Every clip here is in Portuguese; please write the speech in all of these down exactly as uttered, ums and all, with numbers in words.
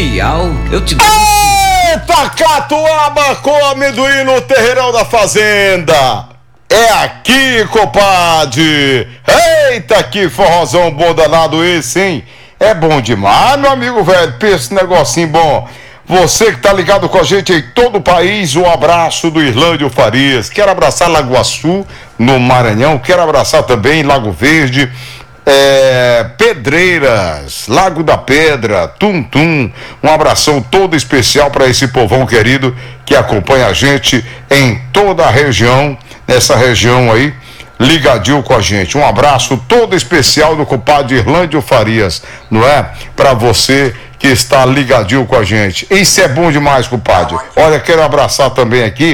especial, eu te dou. Eita, catuaba com amendoim no terreirão da fazenda. É aqui, compadre. Eita, que forrozão bom danado esse, hein? É bom demais, meu amigo velho. Pensa esse negocinho bom. Você que tá ligado com a gente em todo o país, um abraço do Irlândio Farias. Quero abraçar Lagoaçu, no Maranhão. Quero abraçar também Lago Verde, é, Pedreiras, Lago da Pedra, Tum Tum. Um abração todo especial para esse povão querido que acompanha a gente em toda a região, nessa região aí, ligadinho com a gente. Um abraço todo especial do compadre Irlândio Farias, não é? Para você que está ligadinho com a gente. Isso é bom demais, compadre. Olha, quero abraçar também aqui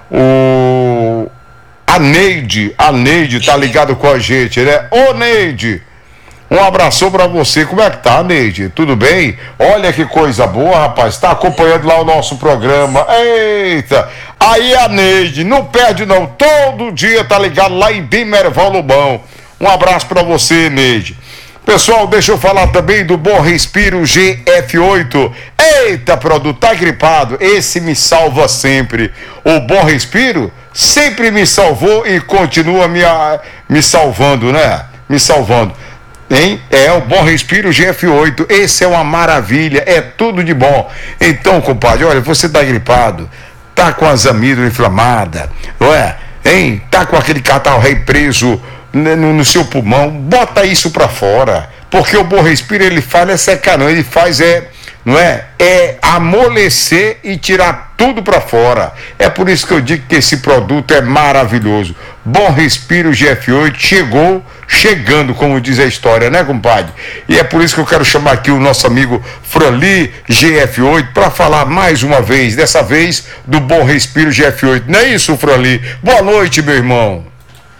o... a Neide. A Neide tá ligado com a gente, né? Ô, Neide, um abração pra você. Como é que tá, Neide? Tudo bem? Olha que coisa boa, rapaz. Tá acompanhando lá o nosso programa. Eita! Aí a Neide, não perde não. Todo dia tá ligado lá em Bimerval Lobão. Um abraço pra você, Neide. Pessoal, deixa eu falar também do Bom Respiro G F oito. Eita, produto, tá gripado? Esse me salva sempre. O Bom Respiro sempre me salvou e continua me, me salvando, né? Me salvando. Hein? É o Bom Respiro G F oito. Esse é uma maravilha, é tudo de bom. Então, compadre, olha, você tá gripado, tá com as amígdalas inflamadas, não é? Hein? Tá com aquele catarro rei preso No, no seu pulmão, bota isso pra fora, porque o Bom Respiro ele faz é secar não, ele faz é, não é, é amolecer e tirar tudo pra fora. É por isso que eu digo que esse produto é maravilhoso. Bom Respiro G F oito chegou, chegando, como diz a história, né, compadre? E é por isso que eu quero chamar aqui o nosso amigo Franli G F oito para falar mais uma vez, dessa vez do Bom Respiro G F oito. Não é isso, Franli? Boa noite, meu irmão.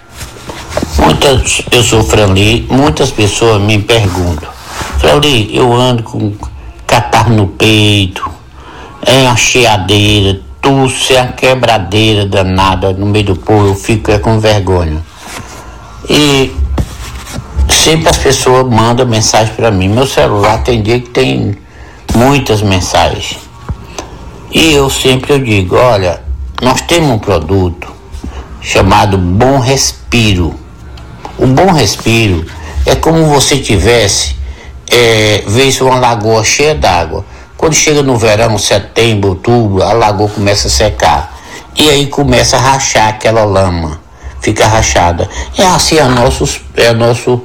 Muitas, eu sou Franli, muitas pessoas me perguntam: Franli, eu ando com catarro no peito, é uma cheadeira, tosse, é uma quebradeira danada no meio do povo, eu fico é, com vergonha. E sempre as pessoas mandam mensagem para mim. Meu celular tem dia que tem muitas mensagens. E eu sempre eu digo: olha, nós temos um produto chamado Bom Respiro. O Bom Respiro é como você tivesse é, vez uma lagoa cheia d'água. Quando chega no verão, setembro, outubro, a lagoa começa a secar e aí começa a rachar aquela lama, fica rachada. É assim, é nosso, é nosso,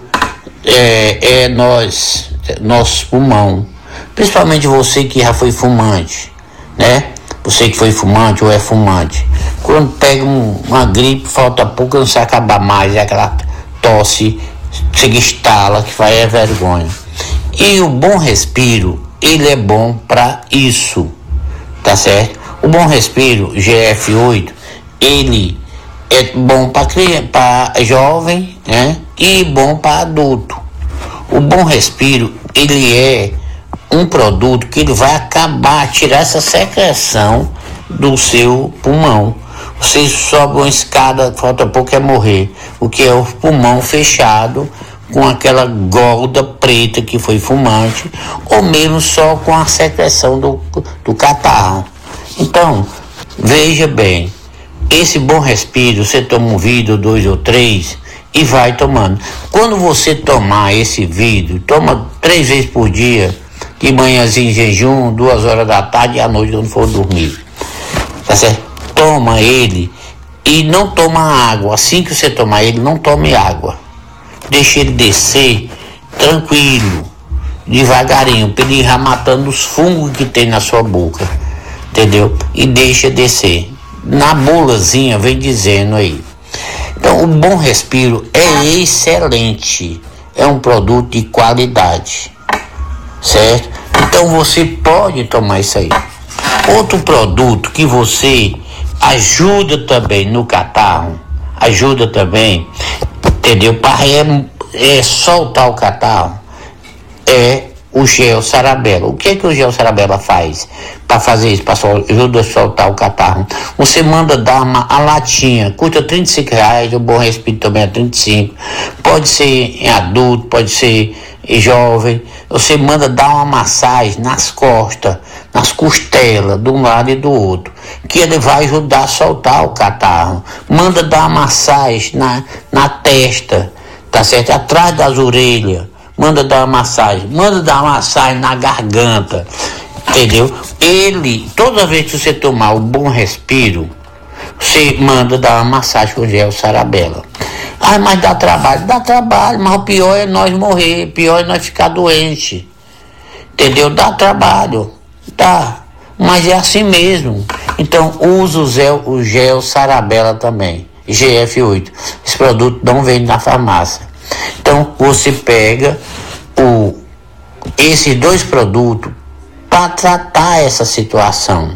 é, é nós, é nosso pulmão. Principalmente você que já foi fumante, né? Você que foi fumante ou é fumante, quando pega um, uma gripe, falta pouco, não se acabar mais, é aquela tosse, você estala, que vai é vergonha. E o Bom Respiro, ele é bom para isso, tá certo? O Bom Respiro G F oito, ele é bom para jovem, né? E bom para adulto. O Bom Respiro, ele é um produto que ele vai acabar, tirar essa secreção do seu pulmão. Você sobe uma escada, falta pouco é morrer, o que é o pulmão fechado com aquela golda preta que foi fumante, ou mesmo só com a secreção do, do catarro. Então, veja bem, esse Bom Respiro, você toma um vidro, dois ou três, e vai tomando. Quando você tomar esse vidro, toma três vezes por dia, de manhãzinho em jejum, duas horas da tarde e à noite quando for dormir. Tá certo? Toma ele e não toma água. Assim que você tomar ele, não tome água. Deixa ele descer tranquilo, devagarinho, para ele ir já matando os fungos que tem na sua boca. Entendeu? E deixa descer. Na bulazinha vem dizendo aí. Então, o Bom Respiro é excelente. É um produto de qualidade. Certo? Então você pode tomar isso aí. Outro produto que você ajuda também no catarro, ajuda também, entendeu? Para é, é soltar o catarro, é o gel Sarabella. O que é que o gel Sarabella faz para fazer isso? Para ajudar a soltar o catarro. Você manda dar uma a latinha, custa trinta e cinco reais, o Bom Respiro também é trinta e cinco. Pode ser em adulto, pode ser jovem, você manda dar uma massagem nas costas, nas costelas, de um lado e do outro, que ele vai ajudar a soltar o catarro. Manda dar uma massagem na, na testa, tá certo? Atrás das orelhas, manda dar uma massagem, manda dar uma massagem na garganta, entendeu? Ele, toda vez que você tomar o Bom Respiro, você manda dar uma massagem com gel Sarabela. Ah, mas dá trabalho, dá trabalho, mas o pior é nós morrer, o pior é nós ficar doente, entendeu? Dá trabalho, dá, mas é assim mesmo. Então usa o gel, o gel Sarabela também, G F oito. Esse produto não vende na farmácia. Então você pega o, esses dois produtos para tratar essa situação,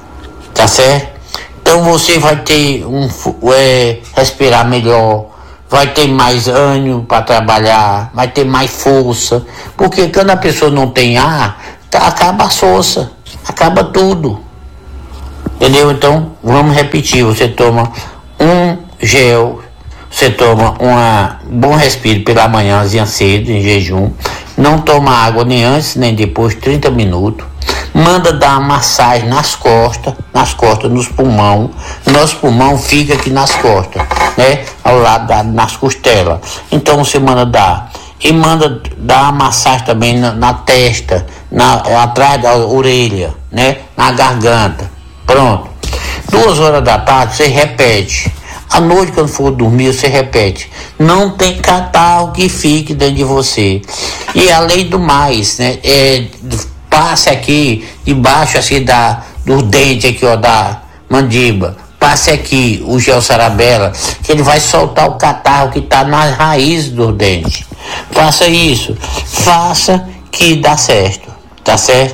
tá certo? Então você vai ter um é, respirar melhor, vai ter mais ânimo para trabalhar, vai ter mais força, porque quando a pessoa não tem ar, tá, acaba a força, acaba tudo, entendeu? Então vamos repetir: você toma um gel, você toma um Bom Respiro pela manhãzinha cedo, em jejum, não toma água nem antes nem depois, trinta minutos. Manda dar uma massagem nas costas, nas costas, nos pulmão. Nosso pulmão fica aqui nas costas, né? Ao lado da, nas costelas. Então você manda dar. E manda dar uma massagem também na, na testa, na, atrás da orelha, né? Na garganta. Pronto. Duas horas da tarde você repete. À noite, quando for dormir, você repete. Não tem catarro que fique dentro de você. E além do mais, né? É, passe aqui debaixo assim da, do dente aqui, ó, da mandíbula. Passe aqui o gel Sarabela, que ele vai soltar o catarro que está nas raízes do dente. Faça isso, faça que dá certo, tá certo?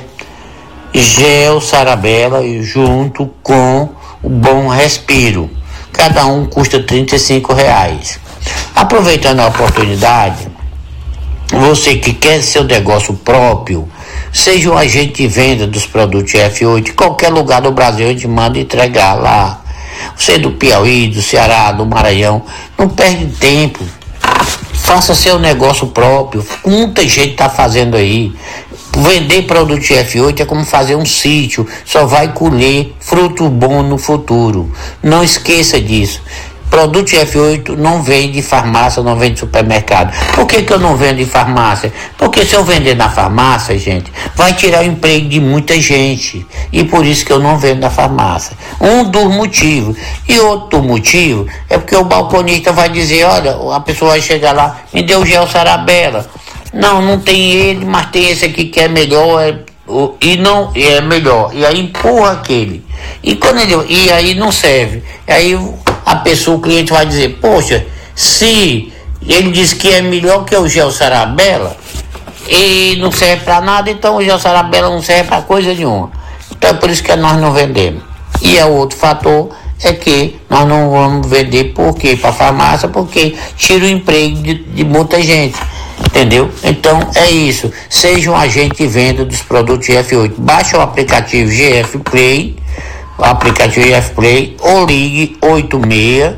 Gel Sarabela junto com o Bom Respiro. Cada um custa trinta e cinco reais. Aproveitando a oportunidade, você que quer seu negócio próprio, seja um agente de venda dos produtos G F oito, em qualquer lugar do Brasil a gente manda entregar lá. Você é do Piauí, do Ceará, do Maranhão, não perde tempo. Faça seu negócio próprio. Muita gente está fazendo aí. Vender produto G F oito é como fazer um sítio, só vai colher fruto bom no futuro. Não esqueça disso. Produto G F oito não vende em farmácia, não vende em supermercado. Por que que eu não vendo em farmácia? Porque se eu vender na farmácia, gente, vai tirar o emprego de muita gente. E por isso que eu não vendo na farmácia. Um dos motivos. E outro motivo é porque o balconista vai dizer: olha, a pessoa vai chegar lá, me deu o gel Sarabela. Não, não tem ele, mas tem esse aqui que é melhor, é, e não é melhor. E aí empurra aquele. E, quando ele, e aí não serve. E aí a pessoa, o cliente vai dizer: poxa, se ele diz que é melhor que o gel Sarabela e não serve para nada, então o gel Sarabela não serve para coisa nenhuma. Então é por isso que nós não vendemos. E é outro fator, é que nós não vamos vender porque para farmácia, porque tira o emprego de, de muita gente. Entendeu? Então é isso. Seja um agente de venda dos produtos G F oito. Baixe o aplicativo G F Play, o aplicativo G F Play, ou ligue oito seis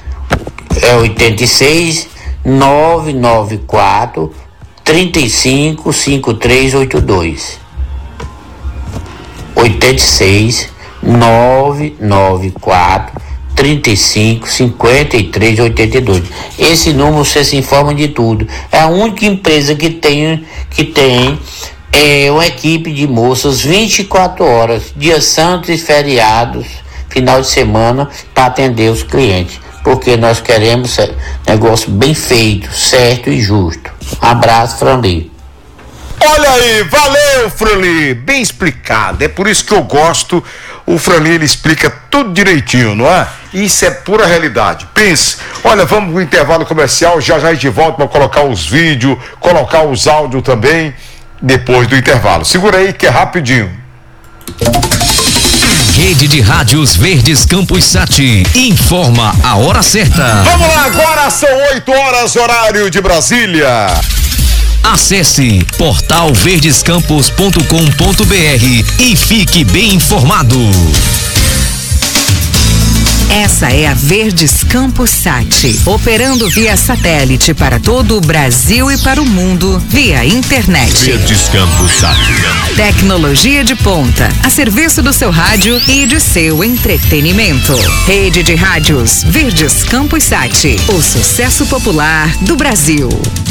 é oitenta e seis nove nove quatro trinta e cinco cinquenta e três oitenta e dois. oitenta e seis nove nove quatro trinta e cinco cinquenta e três oitenta e dois. Esse número você se informa de tudo. É a única empresa que tem que tem é, uma equipe de moças vinte e quatro horas, dias santos e feriados, final de semana, para atender os clientes, porque nós queremos negócio bem feito, certo e justo. Um abraço, Franli. Olha aí, valeu, Franli, bem explicado. É por isso que eu gosto. O Franli, ele explica tudo direitinho, não é? Isso é pura realidade. Pense. Olha, vamos pro intervalo comercial, já já a gente volta para colocar os vídeos, colocar os áudios também, depois do intervalo. Segura aí que é rapidinho. Rede de Rádios Verdes Campos Sat informa a hora certa. Vamos lá, agora são oito horas, horário de Brasília. Acesse portal verdescampos ponto com ponto br e fique bem informado. Essa é a Verdes Campos Sat, operando via satélite para todo o Brasil e para o mundo via internet. Verdes Campos Sat. Tecnologia de ponta, a serviço do seu rádio e de seu entretenimento. Rede de rádios Verdes Campos Sat, o sucesso popular do Brasil.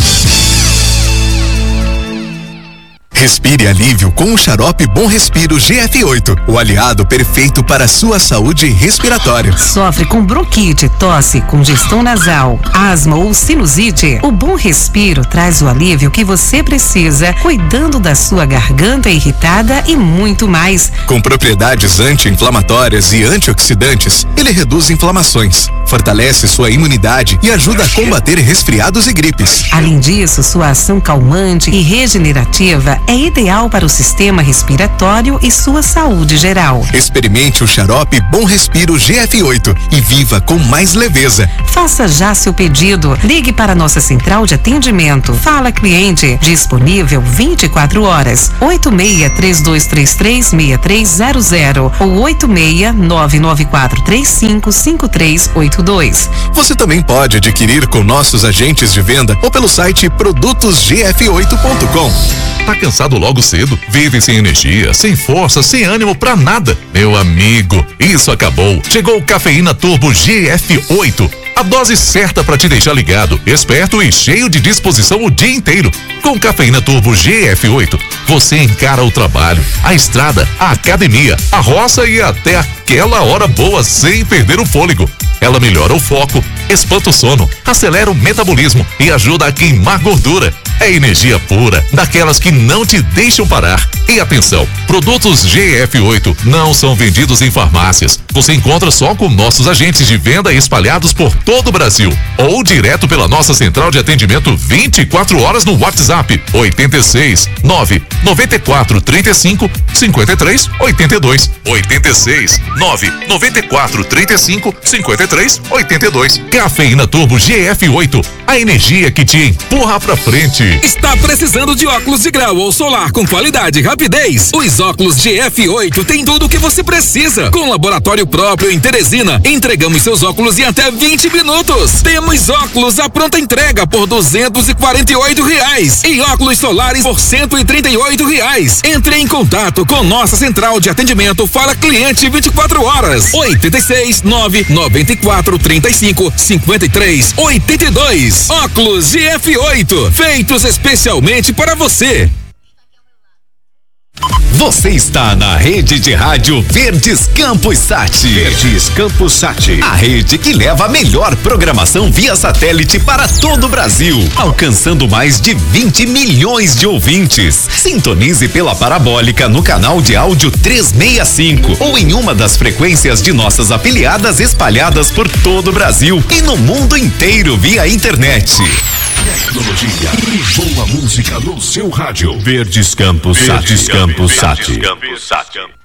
Respire alívio com o xarope Bom Respiro G F oito, o aliado perfeito para a sua saúde respiratória. Sofre com bronquite, tosse, congestão nasal, asma ou sinusite? O Bom Respiro traz o alívio que você precisa, cuidando da sua garganta irritada e muito mais. Com propriedades anti-inflamatórias e antioxidantes, ele reduz inflamações, fortalece sua imunidade e ajuda a combater resfriados e gripes. Além disso, sua ação calmante e regenerativa é ideal para o sistema respiratório e sua saúde geral. Experimente o xarope Bom Respiro G F oito e viva com mais leveza. Faça já seu pedido. Ligue para nossa central de atendimento. Fala Cliente, disponível vinte e quatro horas. oito seis três dois três três seis três zero zero ou oito seis nove nove quatro três cinco cinco três oito dois. Você também pode adquirir com nossos agentes de venda ou pelo site produtos g f oito ponto com. Tá cansado logo cedo? Vive sem energia, sem força, sem ânimo pra nada? Meu amigo, isso acabou. Chegou o Cafeína Turbo G F oito. A dose certa para te deixar ligado, esperto e cheio de disposição o dia inteiro. Com Cafeína Turbo G F oito, você encara o trabalho, a estrada, a academia, a roça e até aquela hora boa sem perder o fôlego. Ela melhora o foco, espanta o sono, acelera o metabolismo e ajuda a queimar gordura. É energia pura, daquelas que não te deixam parar. E atenção, produtos G F oito não são vendidos em farmácias. Você encontra só com nossos agentes de venda espalhados por todo o Brasil. Ou direto pela nossa central de atendimento vinte e quatro horas no WhatsApp oito seis nove nove quatro três cinco cinco três oito dois. oito seis nove nove quatro três cinco cinco três oito dois. Cafeína Turbo G F oito, a energia que te empurra pra frente. Está precisando de óculos de grau ou solar com qualidade e rapidez? Os óculos G F oito tem tudo o que você precisa. Com laboratório próprio em Teresina, entregamos seus óculos em até vinte minutos. Temos óculos à pronta entrega por duzentos e quarenta e oito reais e óculos solares por cento e trinta e oito reais. Entre em contato com nossa central de atendimento Fala Cliente vinte e quatro horas. oito seis nove nove quatro três cinco cinco três oito dois. Óculos G F oito, feitos especialmente para você. Você está na rede de rádio Verdes Campos Sat. Verdes Campos Sat. A rede que leva a melhor programação via satélite para todo o Brasil, alcançando mais de vinte milhões de ouvintes. Sintonize pela parabólica no canal de áudio trezentos e sessenta e cinco ou em uma das frequências de nossas afiliadas espalhadas por todo o Brasil e no mundo inteiro via internet. Tecnologia e boa música no seu rádio. Verdes Campos Sat. Verdes Campos Sat.